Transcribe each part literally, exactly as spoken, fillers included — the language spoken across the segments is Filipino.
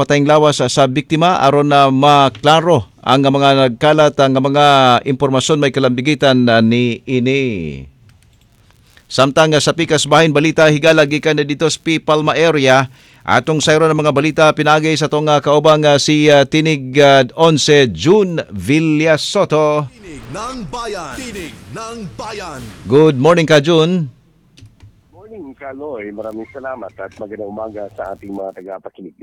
patayng lawas sa, sa biktima aron na maklaro ang mga nagkalat ang mga impormasyon may kalambigitan uh, ni ini. Samtang uh, sa pikas bahin balita higala gikan na dito sa P. Palma area atong sayro ng mga balita pinagay sa tong uh, kaubang uh, si uh, Tinig uh, eleven June Villasoto. Tinig ng Bayan. Tinig ng Bayan. Good morning ka June. Morning, Kaloy. Maraming salamat at magandang umaga sa ating mga tagapakinig.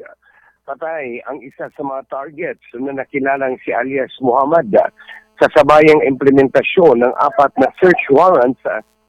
Patay ang isa sa mga targets na nakilalang si alias Muhammad sa sabayang implementasyon ng apat na search warrants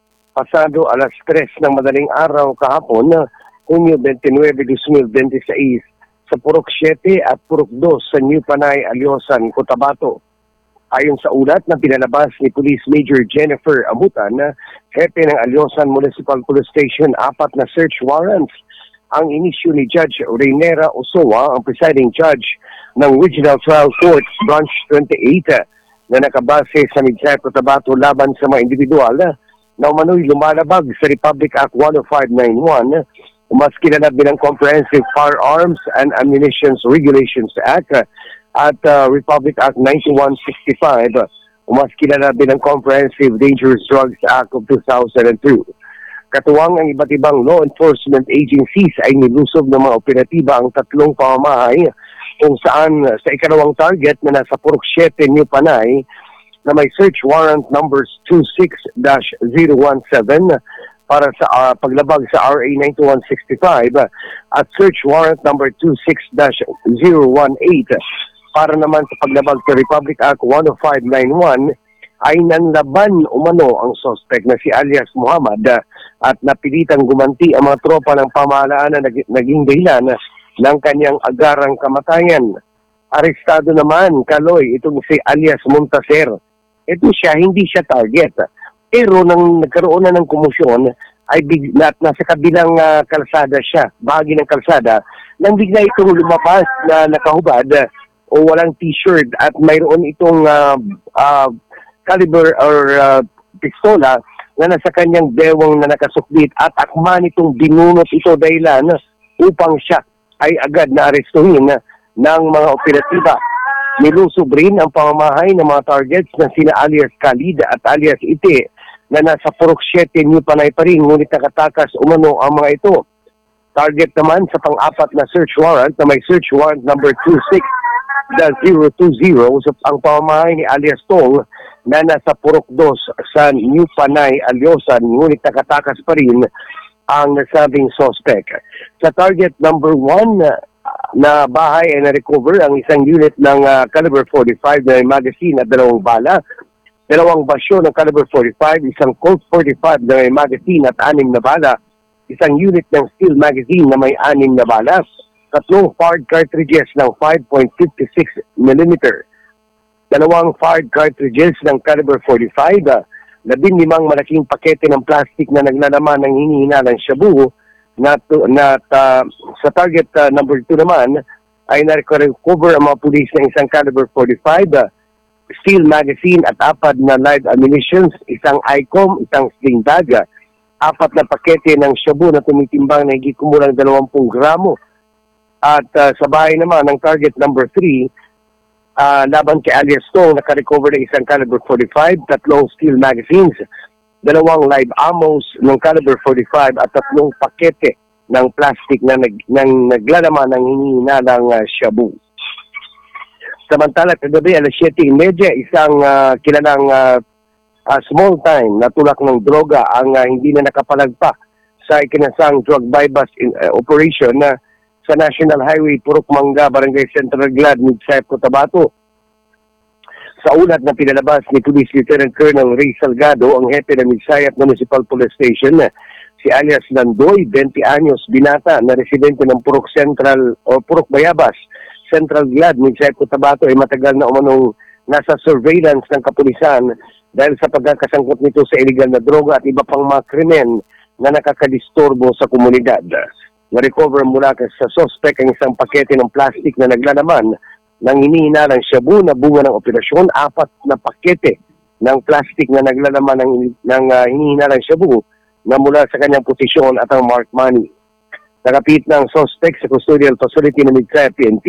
pasado alas tres ng madaling araw kahapon, Hunyo twenty-nine, twenty twenty-six sa Purok seven at Purok two sa New Panay, Alyosan, Cotabato. Ayon sa ulat na pinalabas ni Police Major Jennifer Amutan, hepe ng Alyosan Municipal Police Station, apat na search warrants ang inisyu ni Judge Reynera Osoa, ang presiding judge ng Regional Trial Court Branch twenty-eight na nakabase sa Midsay, Cotabato laban sa mga individual na umano'y lumalabag sa Republic Act one oh five ninety-one, mas kilala bilang Comprehensive Firearms and Ammunition Regulations Act, at uh, Republic Act ninety-one sixty-five, mas kilala bilang Comprehensive Dangerous Drugs Act of two thousand two. Katuwang ang iba't ibang law enforcement agencies ay nilusob ng mga operatiba ang tatlong pamamahay kung saan sa ikalawang target na nasa Purok seven, New Panay, na may search warrant numbers two six dash zero one seven para sa uh, paglabag sa R A ninety-one sixty-five at search warrant number two six dash zero one eight para naman sa paglabag sa Republic Act one oh five ninety-one, ay nanlaban umano ang suspect na si alias Muhammad at napilitang gumanti ang mga tropa ng pamahalaan na naging dahilan ng kanyang agarang kamatayan. Arestado naman, Kaloy, itong si alias Montaser. Ito siya, hindi siya target. Pero nang nagkaroon na ng komosyon, ay big, na, nasa kabilang uh, kalsada siya, bahagi ng kalsada, nang bigla itong lumabas na nakahubad o walang t-shirt at mayroon itong uh, uh, caliber or uh, pistola na nasa kanyang bewang na nakasukbit at akman itong binunot ito dahilan upang siya ay agad na arestuhin ng mga operatiba. Nilusob rin ang pamamahay ng mga targets na sina alias Khalid at alias Ite na nasa Purok seven, New Panay pa rin, ngunit nakatakas umano ang mga ito. Target naman sa pang-apat na search warrant na may search warrant number two six dash zero two zero sa ang pamamahay ni alias Tong na nasa Purok two sa New Panay, Alyosan, ngunit nakatakas pa rin ang nasabing suspect. Sa target number one na bahay ay na-recover ang isang unit ng uh, caliber forty-five na magazine at dalawang bala, dalawang basyo ng caliber forty-five, isang Colt forty-five na may magazine at anim na bala, isang unit ng steel magazine na may anim na bala, tatlong fired cartridges ng five point five six millimeter, dalawang fired cartridges ng caliber forty-five, labing limang malaking pakete ng plastic na naglalaman ng hinihinalang shabu, na, na uh, sa target uh, number two naman ay na-recover ang mga pulis ng isang caliber forty-five, uh, steel magazine at apat na live ammunitions, isang I C O M, isang sling bag, apat na pakete ng shabu na tumitimbang na higit kumulang dalawampu gramo. At uh, sa bahay naman ng target number three, uh, laban kay alias Tong, naka-recover ng isang caliber forty-five, tatlong steel magazines, dalawang live ammos ng caliber forty-five at tatlong pakete ng plastic na nag, ng naglalaman ng hinihinalang uh, shabu. Samantala, kagabi alas siyete thirty, isang uh, kilalang uh, uh, small time na tulak ng droga ang uh, hindi na nakapalagpa sa ikinasang drug buy-bust in, uh, operation na uh, sa National Highway Purok Mangga, Barangay Central Glad, Midsay, Cotabato. Sa ulat na pinalabas ni Police Lieutenant Colonel Ray Salgado, ang hepe ng Midsay at Municipal Police Station, si alias Landoy, twenty anyos, binata na residente ng Purok Central o Purok Bayabas, Central Glad, Midsay, Cotabato ay matagal na umanong nasa surveillance ng kapulisan dahil sa pagkakasangkot nito sa illegal na droga at iba pang mga krimen na nakakadisturbo sa komunidad. Na-recover mula sa suspect ang isang pakete ng plastic na naglalaman ng hinihinalang shabu na bunga ng operasyon, apat na pakete ng plastic na naglalaman ng, ng uh, hinihinalang shabu na mula sa kanyang posisyon at ang marked money. Nakapit ng suspect sa custodial facility ng Midsaya P N P